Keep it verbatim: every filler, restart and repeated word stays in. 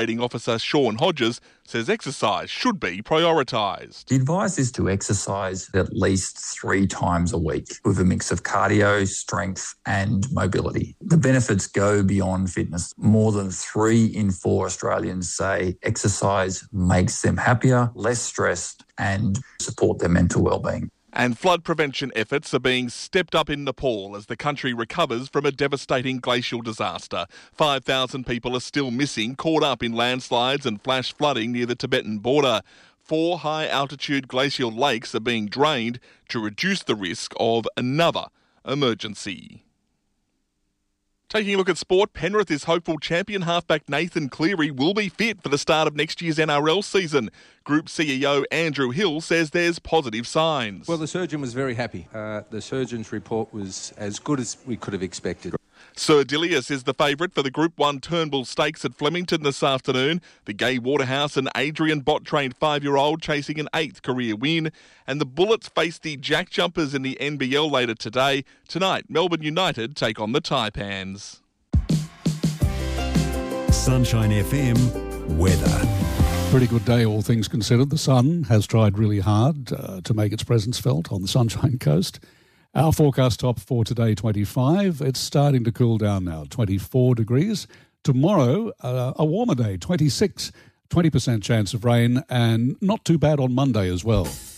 Officer Sean Hodges says exercise should be prioritised. The advice is to exercise at least three times a week with a mix of cardio, strength and mobility. The benefits go beyond fitness. More than three in four Australians say exercise makes them happier, less stressed and support their mental well-being. And flood prevention efforts are being stepped up in Nepal as the country recovers from a devastating glacial disaster. five thousand people are still missing, caught up in landslides and flash flooding near the Tibetan border. Four high-altitude glacial lakes are being drained to reduce the risk of another emergency. Taking a look at sport, Penrith is hopeful champion halfback Nathan Cleary will be fit for the start of next year's N R L season. Group C E O Andrew Hill says there's positive signs. Well, the surgeon was very happy. Uh, the surgeon's report was as good as we could have expected. Sir Dilius is the favourite for the Group one Turnbull Stakes at Flemington this afternoon. The Gay Waterhouse and Adrian Bott-trained five-year-old chasing an eighth career win. And the Bullets face the Jack Jumpers in the N B L later today. Tonight, Melbourne United take on the Taipans. Sunshine F M weather. Pretty good day, all things considered. The sun has tried really hard uh, to make its presence felt on the Sunshine Coast. Our forecast top for today, twenty-five. It's starting to cool down now, twenty-four degrees. Tomorrow, uh, a warmer day, twenty-six, twenty percent chance of rain, and not too bad on Monday as well.